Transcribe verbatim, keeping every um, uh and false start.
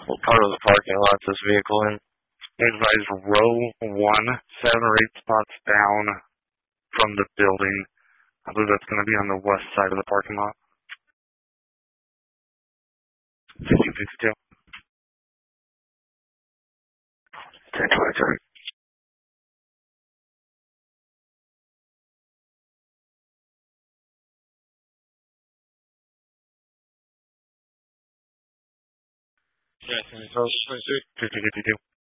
What part of the parking lot is this vehicle in? Advise row one, seven or eight spots down from the building. I believe that's going to be on the west side of the parking lot. fifty fifty-two. ten twenty-three. Yes, and it's also fifty fifty-two.